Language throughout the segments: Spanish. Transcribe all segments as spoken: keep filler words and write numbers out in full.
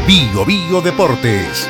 Bio Bio Deportes.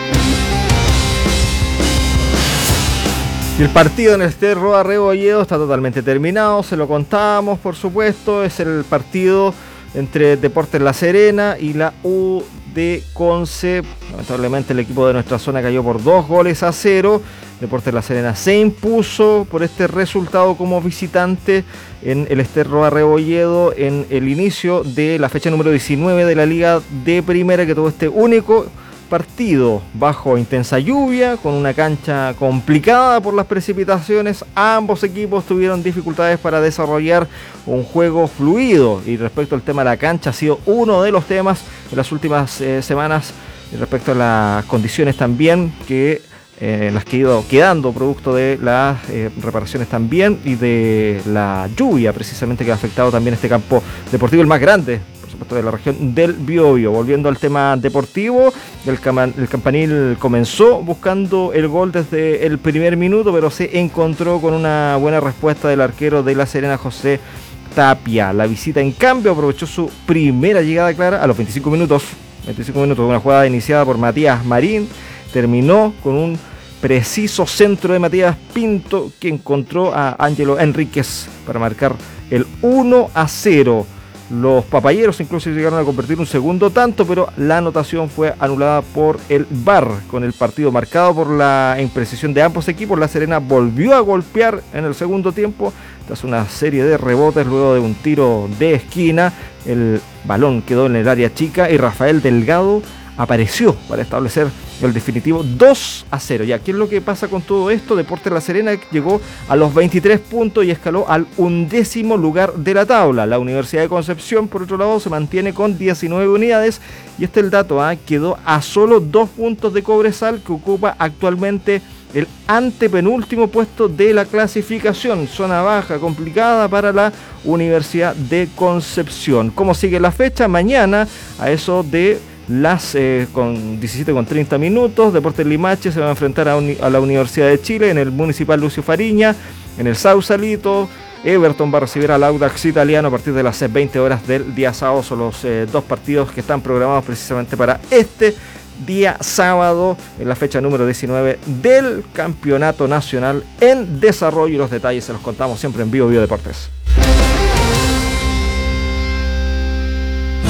El partido en el Cerro Rebolledo está totalmente terminado, se lo contábamos por supuesto, es el partido entre Deportes La Serena y la U de Conce. Lamentablemente el equipo de nuestra zona cayó por dos goles a cero. Deportes La Serena se impuso por este resultado como visitante en el Cerro Rebolledo en el inicio de la fecha número diecinueve de la Liga de Primera, que tuvo este único partido bajo intensa lluvia, con una cancha complicada por las precipitaciones. Ambos equipos tuvieron dificultades para desarrollar un juego fluido, y respecto al tema de la cancha ha sido uno de los temas en las últimas eh, semanas, y respecto a las condiciones también que eh, las que ha ido quedando producto de las eh, reparaciones también y de la lluvia precisamente que ha afectado también este campo deportivo, el más grande de la región del Biobío. Volviendo al tema deportivo, el, cam- el Campanil comenzó buscando el gol desde el primer minuto, pero se encontró con una buena respuesta del arquero de La Serena, José Tapia. La visita, en cambio, aprovechó su primera llegada clara a los veinticinco minutos. veinticinco minutos de una jugada iniciada por Matías Marín, terminó con un preciso centro de Matías Pinto, que encontró a Ángelo Enríquez para marcar el uno a cero. Los papayeros incluso llegaron a convertir un segundo tanto, pero la anotación fue anulada por el V A R. Con el partido marcado por la imprecisión de ambos equipos, La Serena volvió a golpear en el segundo tiempo tras una serie de rebotes luego de un tiro de esquina. El balón quedó en el área chica y Rafael Delgado apareció para establecer el definitivo dos a cero. ¿Y aquí es lo que pasa con todo esto? Deportes La Serena llegó a los veintitrés puntos y escaló al undécimo lugar de la tabla. La Universidad de Concepción, por otro lado, se mantiene con diecinueve unidades, y este es el dato, ¿eh? Quedó a solo dos puntos de Cobresal, que ocupa actualmente el antepenúltimo puesto de la clasificación. Zona baja, complicada para la Universidad de Concepción. ¿Cómo sigue la fecha? Mañana, a eso de las eh, con diecisiete con treinta minutos, Deportes Limache se va a enfrentar a, uni, a la Universidad de Chile en el Municipal Lucio Fariña, en el Sausalito. Everton va a recibir al Audax Italiano a partir de las veinte horas del día sábado. Son los eh, dos partidos que están programados precisamente para este día sábado, en la fecha número diecinueve del Campeonato Nacional en desarrollo, y los detalles se los contamos siempre en Bio Bio Deportes.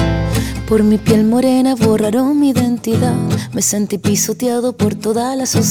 Por mi piel morena borraron mi identidad. Me sentí pisoteado por toda la sociedad.